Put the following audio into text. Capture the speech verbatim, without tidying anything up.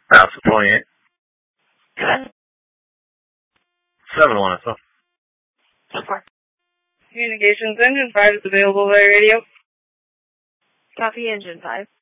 Alpha twenty-eight. seven one S L. Communications, engine five is available by radio. Copy, engine five.